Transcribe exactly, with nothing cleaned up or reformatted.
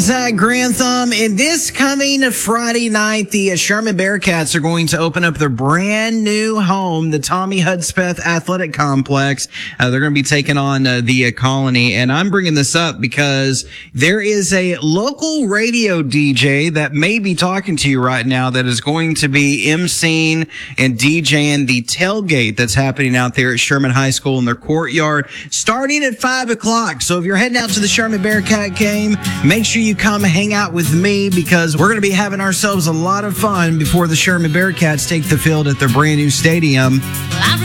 Zach Grantham, and this coming Friday night, the uh, Sherman Bearcats are going to open up their brand new home, the Tommy Hudspeth Athletic Complex. Uh, they're going to be taking on uh, the uh, Colony, and I'm bringing this up because there is a local radio D J that may be talking to you right now that is going to be emceeing and DJing the tailgate that's happening out there at Sherman High School in their courtyard, starting at five o'clock. So if you're heading out to the Sherman Bearcat game, make sure you come hang out with me because we're going to be having ourselves a lot of fun before the Sherman Bearcats take the field at their brand new stadium.